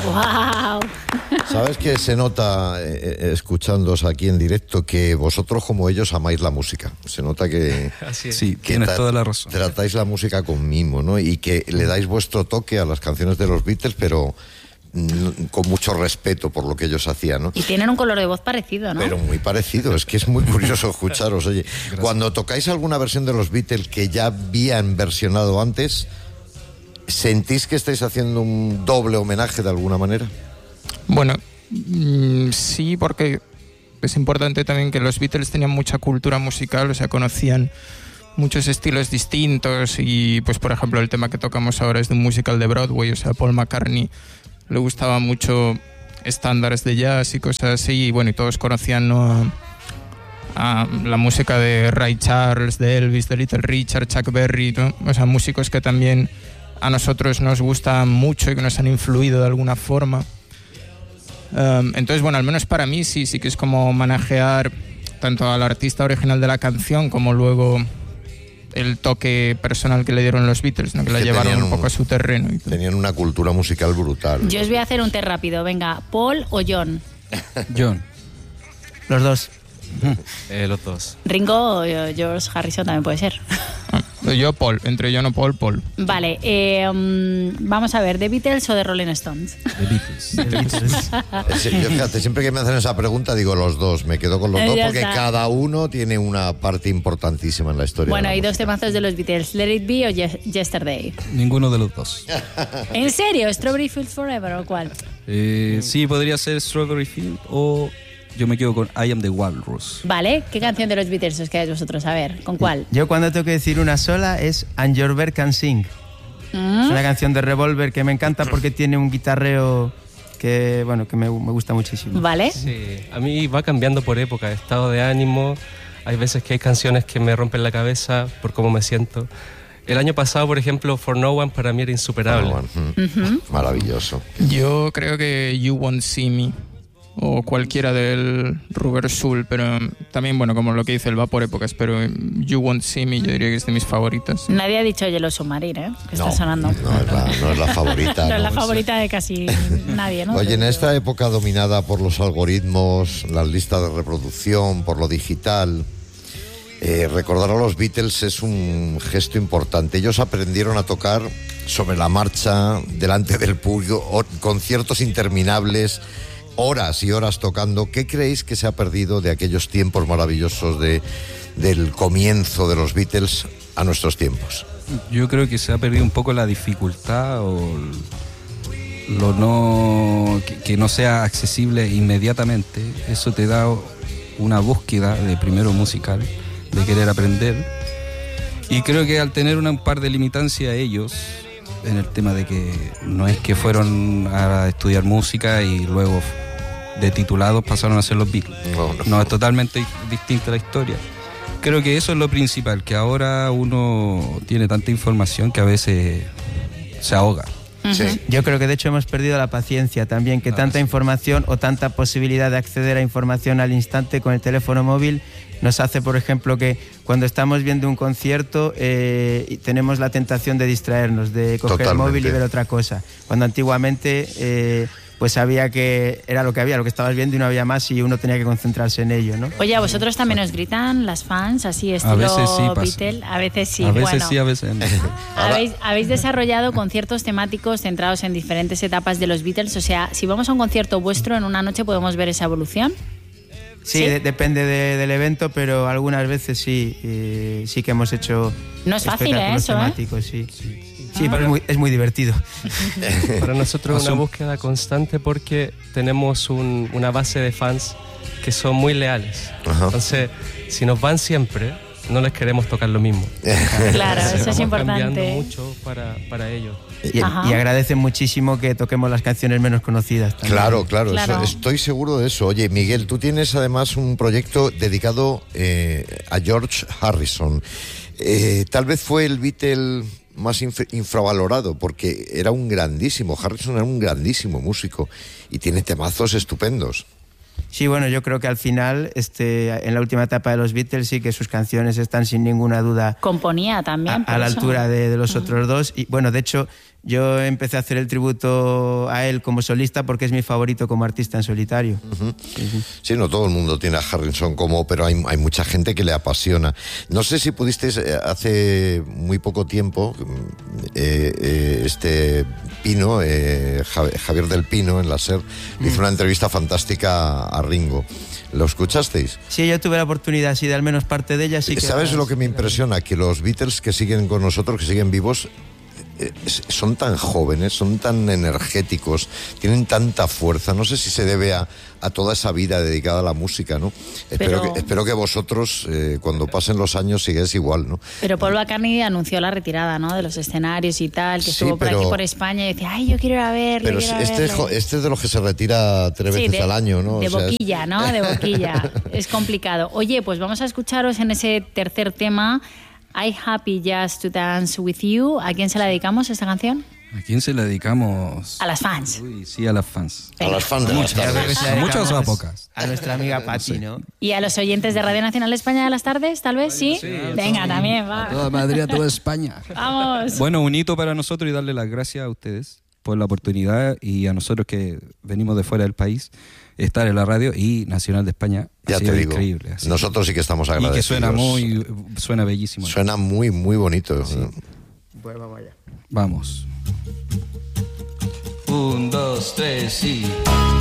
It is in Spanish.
¡Wow! Sabes que se nota, escuchándoos aquí en directo, que vosotros como ellos amáis la música. Se nota que... Así es. Sí, tienes toda la razón. Tratáis la música con mimo, ¿no? Y que le dais vuestro toque a las canciones de los Beatles, pero con mucho respeto por lo que ellos hacían, ¿no? Y tienen un color de voz parecido, ¿no? Pero muy parecido, es que es muy curioso escucharos. Oye, cuando tocáis alguna versión de los Beatles que ya habían versionado antes, ¿sentís que estáis haciendo un doble homenaje de alguna manera? Bueno, sí, porque es importante también que los Beatles tenían mucha cultura musical, o sea, conocían muchos estilos distintos y, pues, por ejemplo, el tema que tocamos ahora es de un musical de Broadway, o sea, Paul McCartney le gustaba mucho estándares de jazz y cosas así, y bueno, y todos conocían, ¿no?, a la música de Ray Charles, de Elvis, de Little Richard, Chuck Berry, ¿no? O sea, músicos que también a nosotros nos gustan mucho y que nos han influido de alguna forma. Entonces, bueno, al menos para mí sí que es como homenajear tanto al artista original de la canción como luego el toque personal que le dieron los Beatles, ¿no? Que la llevaron un poco a su terreno. Y tenían una cultura musical brutal. Yo os voy a hacer un té rápido, venga, ¿Paul o John? John. Los dos. Los dos. Ringo o George Harrison también puede ser. Yo Paul, entre John o Paul. Vale, vamos a ver, ¿de Beatles o de Rolling Stones? The Beatles. Yo, fíjate, siempre que me hacen esa pregunta digo los dos, me quedo con los dos porque cada uno tiene una parte importantísima en la historia. Bueno, hay dos temazos de los Beatles, Let It Be o Yesterday. Ninguno de los dos. ¿En serio? ¿Strawberry Fields Forever o cuál? Sí, podría ser Strawberry Field o yo me quedo con I Am the Walrus. Vale, ¿qué canción de los Beatles os quedáis vosotros? A ver, ¿con cuál? Yo cuando tengo que decir una sola es And Your Bird Can Sing. Es una canción de Revolver que me encanta porque tiene un guitarreo que, bueno, que me gusta muchísimo. Vale. Sí, a mí va cambiando por época, estado de ánimo. Hay veces que hay canciones que me rompen la cabeza por cómo me siento. El año pasado, por ejemplo, For No One para mí era insuperable. Maravilloso. Yo creo que You Won't See Me o cualquiera del Rubber Soul, pero también, bueno, como lo que dice, él va por épocas, pero You Won't See Me yo diría que es de mis favoritas. Nadie ha dicho Yellow Submarine, que está sonando. No es la favorita. No es la favorita de casi nadie, ¿no? Oye, en esta época dominada por los algoritmos, las listas de reproducción, por lo digital, recordar a los Beatles es un gesto importante. Ellos aprendieron a tocar sobre la marcha, delante del público, conciertos interminables, horas y horas tocando. ¿Qué creéis que se ha perdido de aquellos tiempos maravillosos del comienzo de los Beatles a nuestros tiempos? Yo creo que se ha perdido un poco la dificultad o que no sea accesible inmediatamente. Eso te da una búsqueda de primero musical, de querer aprender. Y creo que al tener un par de limitancias ellos, en el tema de que no es que fueron a estudiar música y luego de titulados pasaron a ser los Beatles. No, es totalmente distinta la historia. Creo que eso es lo principal, que ahora uno tiene tanta información que a veces se ahoga. Sí. Yo creo que de hecho hemos perdido la paciencia también, que tanta información o tanta posibilidad de acceder a información al instante con el teléfono móvil nos hace, por ejemplo, que cuando estamos viendo un concierto tenemos la tentación de distraernos, de coger el móvil y ver otra cosa. Cuando antiguamente pues sabía que era lo que había, lo que estabas viendo y no había más y uno tenía que concentrarse en ello, ¿no? Oye, ¿a vosotros también os gritan las fans así estilo Beatle? A veces sí, a veces sí, a veces no. ¿Habéis desarrollado conciertos temáticos centrados en diferentes etapas de los Beatles? O sea, si vamos a un concierto vuestro en una noche, ¿podemos ver esa evolución? Sí, depende del evento, pero algunas veces sí que hemos hecho. No es fácil, eso, temáticos, sí, pero es muy divertido. Para nosotros es una búsqueda constante porque tenemos una base de fans que son muy leales. Ajá. Entonces, si nos van siempre, no les queremos tocar lo mismo. Claro, eso es importante. Cambiando mucho para ellos. Y agradecen muchísimo que toquemos las canciones menos conocidas también. Claro. Eso, estoy seguro de eso. Oye, Miguel, tú tienes además un proyecto dedicado a George Harrison. Tal vez fue el Beatle más infravalorado, porque era un grandísimo, Harrison era un grandísimo músico y tiene temazos estupendos. Sí, bueno, yo creo que al final, en la última etapa de los Beatles sí que sus canciones están sin ninguna duda componía también a la altura de los otros dos. Y bueno, de hecho, yo empecé a hacer el tributo a él como solista porque es mi favorito como artista en solitario. Sí, no todo el mundo tiene a Harrison pero hay mucha gente que le apasiona. No sé si pudisteis hace muy poco tiempo, Pino, Javier del Pino en la SER, hizo una entrevista fantástica a Ringo. ¿Lo escuchasteis? Sí, yo tuve la oportunidad, sí, de al menos parte de ella. Sí que ¿sabes lo que me impresiona? Que los Beatles que siguen con nosotros, que siguen vivos, son tan jóvenes, son tan energéticos, tienen tanta fuerza. No sé si se debe a toda esa vida dedicada a la música, ¿no? Espero que vosotros, cuando pasen los años, sigáis igual, ¿no? Pero Paul McCartney anunció la retirada, ¿no? De los escenarios y tal, que estuvo por aquí por España y decía, ay, yo quiero ir a verle. Pero este es de los que se retira 3 veces al año, ¿no? De boquilla, ¿no? De boquilla. Es complicado. Oye, pues vamos a escucharos en ese tercer tema, I'm Happy Just to Dance With You. ¿A quién se la dedicamos esta canción? ¿A quién se la dedicamos? A las fans. Uy, sí, a las fans. A las fans de las tardes. ¿A muchas o a pocas? A nuestra amiga Patti, ¿no? ¿Y a los oyentes de Radio Nacional de España de las tardes, tal vez? ¿Sí? Venga, también, va. A toda Madrid, a toda España. Vamos. Bueno, un hito para nosotros y darle las gracias a ustedes por la oportunidad y a nosotros que venimos de fuera del país, estar en la radio y Nacional de España. Ya te digo, increíble. nosotros sí que estamos agradecidos. Y que suena bellísimo. Suena muy, muy bonito. Sí. Pues vamos allá. Vamos. 1, 2, 3 y...